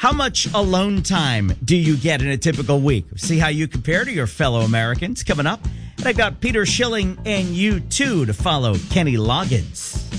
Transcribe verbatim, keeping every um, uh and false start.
How much alone time do you get in a typical week? See how you compare to your fellow Americans coming up. And I've got Peter Schilling and U two to follow Kenny Loggins.